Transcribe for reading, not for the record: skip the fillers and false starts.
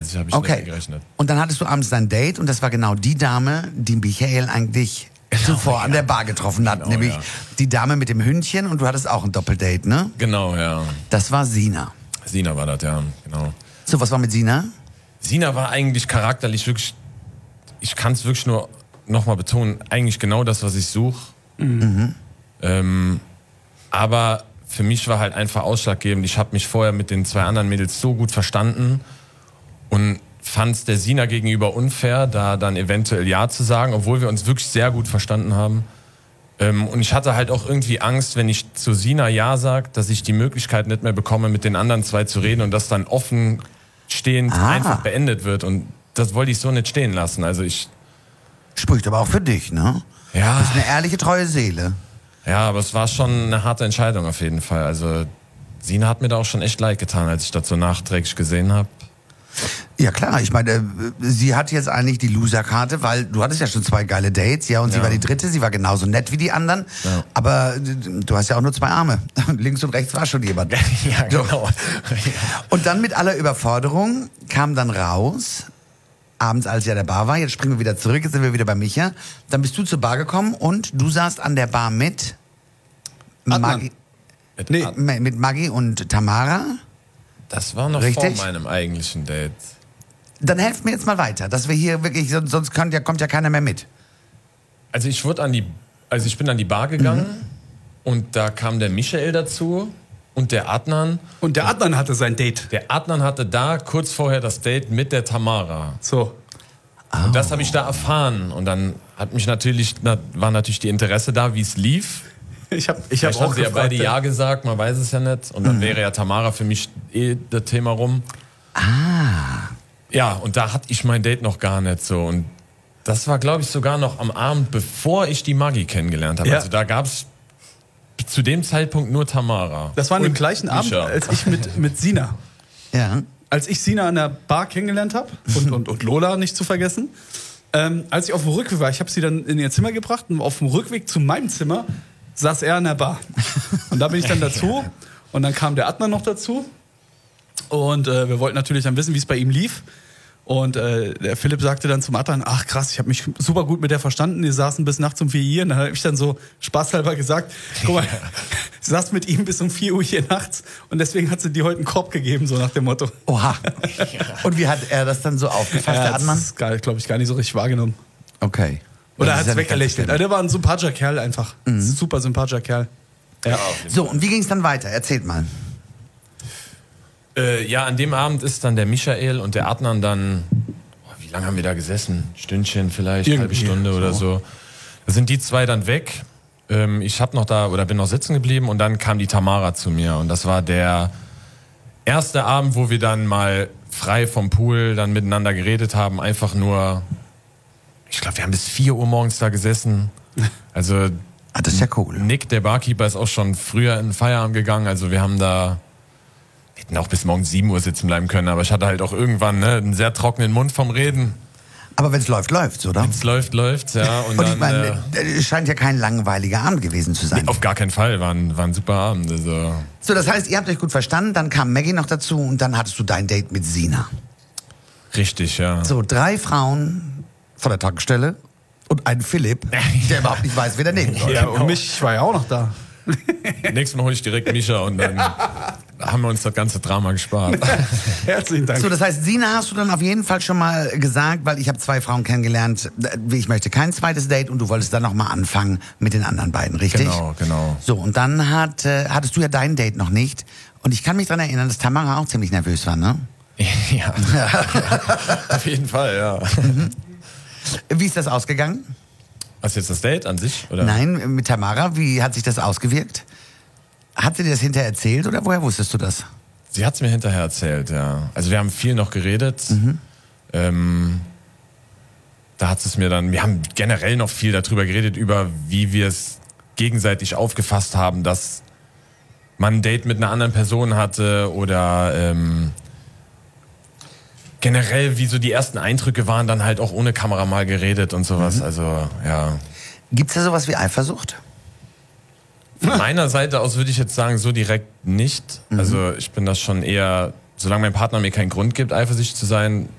Das habe ich nicht gerechnet. Und dann hattest du abends dein Date und das war genau die Dame, die Michael eigentlich zuvor an der Bar getroffen hat. Genau, nämlich die Dame mit dem Hündchen und du hattest auch ein Doppeldate, ne? Genau, ja. Das war Sina. Sina war das, ja, genau. So, was war mit Sina? Sina war eigentlich charakterlich wirklich, ich kann es wirklich nur nochmal betonen, eigentlich genau das, was ich suche. Aber für mich war halt einfach ausschlaggebend, ich habe mich vorher mit den 2 anderen Mädels so gut verstanden und fand es der Sina gegenüber unfair, da dann eventuell Ja zu sagen, obwohl wir uns wirklich sehr gut verstanden haben. Und ich hatte halt auch irgendwie Angst, wenn ich zu Sina Ja sage, dass ich die Möglichkeit nicht mehr bekomme, mit den anderen 2 zu reden und das dann offen stehend einfach beendet wird. Und das wollte ich so nicht stehen lassen. Also Spricht aber auch für dich, ne? Ja. Du bist eine ehrliche, treue Seele. Ja, aber es war schon eine harte Entscheidung auf jeden Fall. Also Sina hat mir da auch schon echt leid getan, als ich das so nachträglich gesehen habe. Ja klar, ich meine, sie hat jetzt eigentlich die Loser-Karte, weil du hattest ja schon 2 geile Dates, ja, und sie war die dritte, sie war genauso nett wie die anderen, aber du hast ja auch nur 2 Arme. Links und rechts war schon jemand. Ja, genau. Und dann mit aller Überforderung kam dann raus, abends, als ich an der Bar war, jetzt springen wir wieder zurück, jetzt sind wir wieder bei Micha, dann bist du zur Bar gekommen und du saßt an der Bar mit Maggie, mit Maggie und Tamara. Das war noch Richtig? vor meinem eigentlichen Date. Dann helft mir jetzt mal weiter, dass wir hier wirklich, sonst kommt ja keiner mehr mit. Also ich bin an die Bar gegangen und da kam der Michael dazu und der Adnan. Und der Adnan hatte sein Date. Der Adnan hatte da kurz vorher das Date mit der Tamara. So. Und das habe ich da erfahren. Und dann war natürlich die Interesse da, wie es lief. Ich hab Vielleicht auch haben sie ja gefragt, beide Ja gesagt, man weiß es ja nicht. Und dann wäre ja Tamara für mich das Thema rum. Ja, und da hatte ich mein Date noch gar nicht so. Und das war, glaube ich, sogar noch am Abend, bevor ich die Maggie kennengelernt habe. Ja. Also da gab es zu dem Zeitpunkt nur Tamara. Das war an dem Und gleichen Abend, Mischa. als ich mit Sina. Ja. Als ich Sina an der Bar kennengelernt habe und Lola nicht zu vergessen. Als ich auf dem Rückweg war, ich habe sie dann in ihr Zimmer gebracht und auf dem Rückweg zu meinem Zimmer saß er an der Bar. Und da bin ich dann dazu und dann kam der Adnan noch dazu und wir wollten natürlich dann wissen, wie es bei ihm lief. Und der Philipp sagte dann zum Adnan, ach krass, ich habe mich super gut mit der verstanden, die saßen bis nachts um 4 Uhr hier. Und dann habe ich dann so spaßhalber gesagt, guck mal, sie saß mit ihm bis um 4 Uhr hier nachts und deswegen hat sie dir heute einen Korb gegeben, so nach dem Motto. Oha. Und wie hat er das dann so aufgefasst, der Adnan? Das glaube ich, gar nicht so richtig wahrgenommen. Okay. Oder Das hat ist es ja nicht ganz weggelächelt. schlimm. Der war ein sympathischer Kerl einfach. Super sympathischer Kerl. Ja. So, und wie ging es dann weiter? Erzählt mal. Ja, an dem Abend ist dann der Michael und der Adnan dann, wie lange haben wir da gesessen? Stündchen vielleicht, halbe Stunde oder so. Da sind die 2 dann weg. Ich hab noch da oder bin noch sitzen geblieben und dann kam die Tamara zu mir und das war der erste Abend, wo wir dann mal frei vom Pool dann miteinander geredet haben, einfach nur, ich glaube, wir haben bis 4 Uhr morgens da gesessen. Also Das ist ja cool. Nick, der Barkeeper, ist auch schon früher in den Feierabend gegangen, also wir hätten auch bis morgens 7 Uhr sitzen bleiben können, aber ich hatte halt auch irgendwann einen sehr trockenen Mund vom Reden. Aber wenn es läuft, läuft's, oder? Es läuft's, ja. Und Und ich dann, meine, es scheint ja kein langweiliger Abend gewesen zu sein. auf gar keinen Fall, war ein super Abend. Also. So, das heißt, ihr habt euch gut verstanden, dann kam Maggie noch dazu und dann hattest du dein Date mit Sina. Richtig, ja. So, 3 Frauen von der Tankstelle und ein Philipp, der überhaupt nicht weiß, wer daneben soll. Ja, und ich war ja auch noch da. Nächstes Mal hole ich direkt Mischa und dann haben wir uns das ganze Drama gespart. Herzlichen Dank. So, das heißt, Sina hast du dann auf jeden Fall schon mal gesagt, weil ich habe 2 Frauen kennengelernt, ich möchte kein zweites Date und du wolltest dann noch mal anfangen mit den anderen beiden, richtig? Genau. So, und dann hattest du ja dein Date noch nicht und ich kann mich daran erinnern, dass Tamara auch ziemlich nervös war, ne? Ja, auf jeden Fall, ja. Wie ist das ausgegangen? Was jetzt das Date an sich? Oder? Nein, mit Tamara, wie hat sich das ausgewirkt? Hat sie dir das hinterher erzählt oder woher wusstest du das? Sie hat es mir hinterher erzählt, ja. Also wir haben viel noch geredet. Da hat es mir dann, wir haben generell noch viel darüber geredet, über wie wir es gegenseitig aufgefasst haben, dass man ein Date mit einer anderen Person hatte oder generell, wie so die ersten Eindrücke waren, dann halt auch ohne Kamera mal geredet und sowas. Also, ja. Gibt's da sowas wie Eifersucht? Von meiner Seite aus würde ich jetzt sagen, so direkt nicht. Also ich bin das schon eher, solange mein Partner mir keinen Grund gibt, eifersüchtig zu sein,